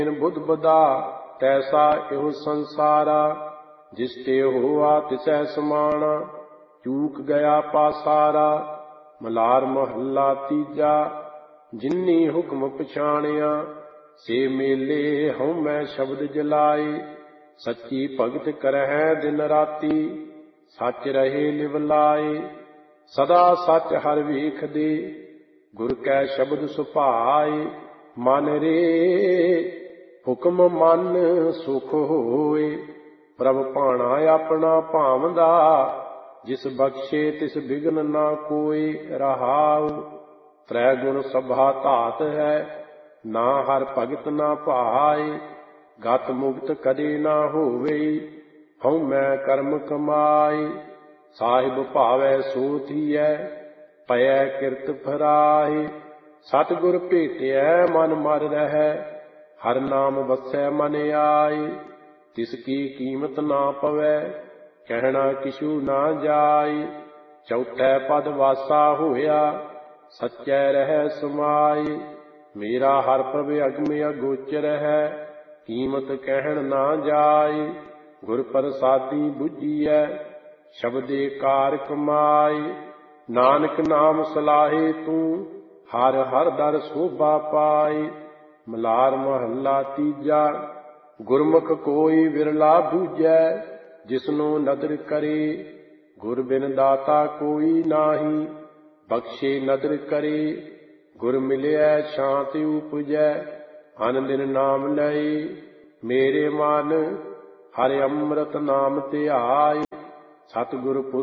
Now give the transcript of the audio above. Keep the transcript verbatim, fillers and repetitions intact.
बुध बदा तैसा एहो संसारा, जिस ते होआ तिसै समाना, चूक गया पासारा। मलार महला तीजा, जिन्नी हुक्म पछाणिया, से मेले हऊँ मैं शब्द जलाए। सच्ची भगत करहै दिन राती, सच रहे लिव लाए। सदा सच हर ਵੇਖ ਦੇ, गुर कै शब्द सुभाए। मन रे हुक्म मन सुख होए, प्रभ भाणा अपना भावदा। जिस बख्शे तिस बिघन ना कोई, रहाउ त्रै गुण सभा धात है, ना हर भगत ना भाए। गत मुक्त कदे ना होवे, हऊँ मैं कर्म कमाए। साहिब भावै सो थीयै, पयै किरत फराए। सतगुर भेटिਐ मन मर रहै, हर नाम वसै मन आए। तिसकी कीमत ना पवै, कहना किछू ना जाए। चौथै पद वासा होया, सच्चै रहै समाए। मेरा हर प्रभ अगम अगोचर है, कीमत कहन ना जाए। गुर प्रसादी बुझिਐ, शब्दे कार कमाए। नानक नाम सलाहे तू, हर हर दर शोभा पाए। मलार महला तीजा, गुरमुख कोई विरला बूझै, जिसनो नदर करे। गुर बिन दाता कोई नाही, बख्शे नदर करे। गुर मिलिਐ शांति उपजै, अन दिन नाम लए। मेरे मन हरि अमृत नाम धियाए, सतगुर